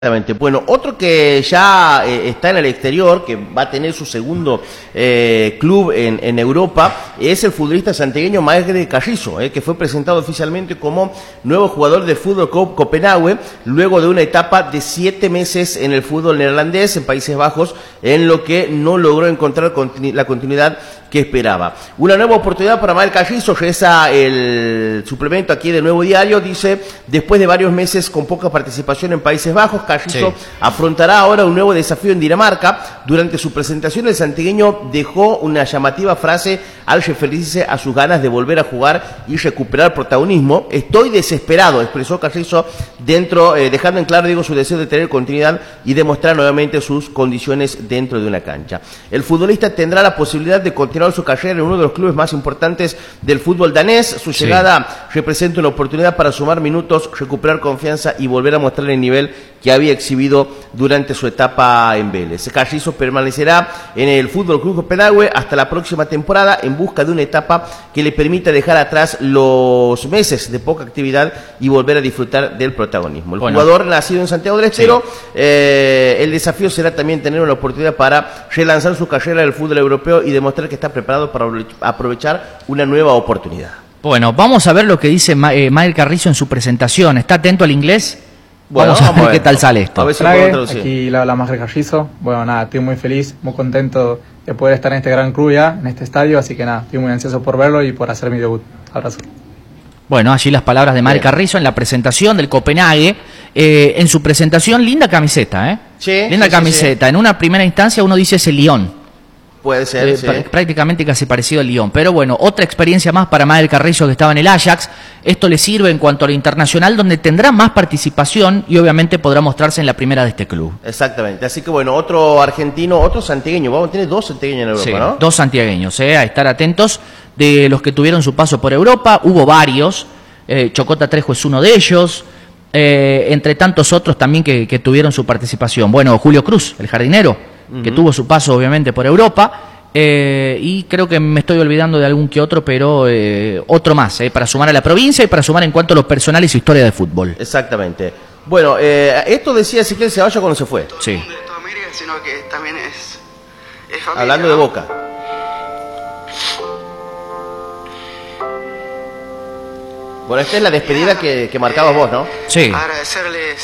Exactamente. Bueno, otro que ya está en el exterior, que va a tener su segundo club en Europa, es el futbolista santiagueño Maher Carrizo, que fue presentado oficialmente como nuevo jugador del Fútbol Club Copenhague, luego de una etapa de 7 meses en el fútbol neerlandés, en Países Bajos, en lo que no logró encontrar la continuidad que esperaba. Una nueva oportunidad para Maher Carrizo, regresa el suplemento aquí de Nuevo Diario, dice, después de varios meses con poca participación en Países Bajos, Carrizo afrontará ahora un nuevo desafío en Dinamarca. Durante su presentación, el santiagueño dejó una llamativa frase al referirse a sus ganas de volver a jugar y recuperar protagonismo. Estoy desesperado, expresó Carrizo, dejando en claro, su deseo de tener continuidad y demostrar nuevamente sus condiciones dentro de una cancha. El futbolista tendrá la posibilidad de continuar su carrera en uno de los clubes más importantes del fútbol danés. Su llegada representa una oportunidad para sumar minutos, recuperar confianza y volver a mostrar el nivel que había exhibido durante su etapa en Vélez. Carrizo permanecerá en el Fútbol Club Copenhague hasta la próxima temporada en busca de una etapa que le permita dejar atrás los meses de poca actividad y volver a disfrutar del protagonismo. El jugador nacido en Santiago del Estero, el desafío será también tener una oportunidad para relanzar su carrera en el fútbol europeo y demostrar que está preparado para aprovechar una nueva oportunidad. Bueno, vamos a ver lo que dice Maher Carrizo en su presentación. ¿Está atento al inglés? Bueno, vamos a ver qué tal sale esto. A ver si aquí le habla Maher Carrizo. Bueno, nada, estoy muy feliz, muy contento de poder estar en este gran club ya, en este estadio, así que nada, estoy muy ansioso por verlo y por hacer mi debut. Abrazo. Bueno, allí las palabras de Maher Carrizo en la presentación del Copenhague. En su presentación, linda camiseta, linda camiseta. En una primera instancia uno dice es el Lyon. Puede ser, prácticamente casi parecido al Lyon. Pero bueno, otra experiencia más para Maher Carrizo, que estaba en el Ajax. Esto le sirve en cuanto a lo internacional, donde tendrá más participación y obviamente podrá mostrarse en la primera de este club. Exactamente. Así que bueno, otro argentino, otro santiagueño. Vamos a tener 2 santiagueños en Europa, ¿no? 2 santiagueños, a estar atentos. De los que tuvieron su paso por Europa, hubo varios. Chocota Trejo es uno de ellos. Entre tantos otros también que tuvieron su participación. Bueno, Julio Cruz, el jardinero, que tuvo su paso obviamente por Europa, y creo que me estoy olvidando de algún que otro, pero otro más, para sumar a la provincia y para sumar en cuanto a lo personal y su historia de fútbol. Exactamente. Bueno, esto decía Ezequiel Ceballos cuando se fue. Sí. De toda América, sino que también es familia, hablando de Boca. Bueno, esta es la despedida que marcabas vos, ¿no? Sí. Agradecerles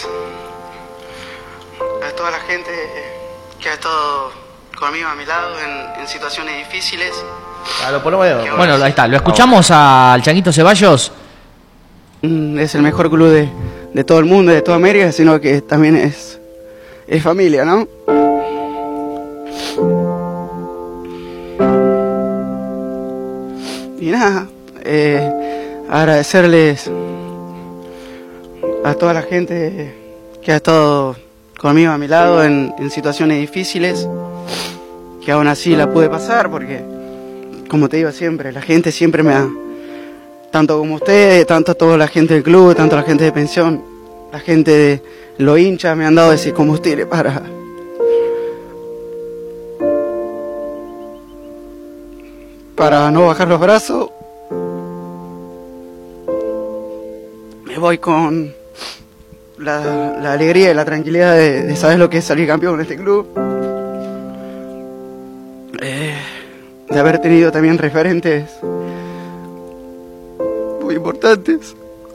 a toda la gente que ha estado conmigo a mi lado en situaciones difíciles. Lo ponemos bueno, ahí está. ¿Lo escuchamos al Changuito Ceballos? Es el mejor club de todo el mundo, de toda América, sino que también es familia, ¿no? Y nada, agradecerles a toda la gente que ha estado conmigo a mi lado en situaciones difíciles, que aún así la pude pasar, porque, como te digo siempre, la gente siempre me ha, tanto como ustedes, tanto toda la gente del club, tanto la gente de pensión, la gente de los hinchas me han dado ese combustible para no bajar los brazos. Me voy con la alegría y la tranquilidad de saber lo que es salir campeón en este club, de haber tenido también referentes muy importantes,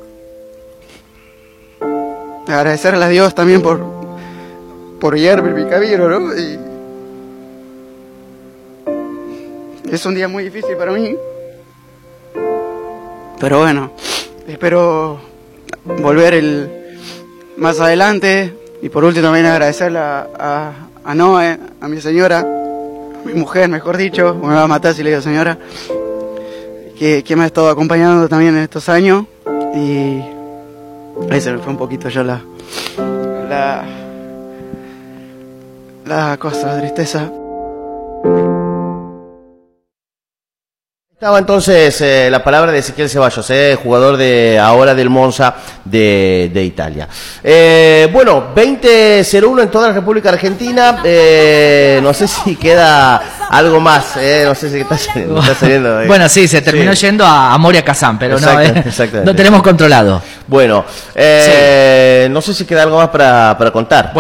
agradecerle a Dios también por guiarme en mi camino, ¿no? Y es un día muy difícil para mí, pero bueno, espero volver más adelante. Y por último también agradecerle a Noé, a mi señora, a mi mujer, mejor dicho, me va a matar si le digo señora, que me ha estado acompañando también en estos años. Y ahí se me fue un poquito ya la cosa, la tristeza. Estaba entonces la palabra de Ezequiel Ceballos, jugador ahora del Monza de Italia. Bueno, 20:01 en toda la República Argentina. No sé si queda algo más, no sé si está saliendo. Bueno, sí, se terminó yendo a Moria Kazán, pero no tenemos controlado. Bueno, sí. No sé si queda algo más para contar.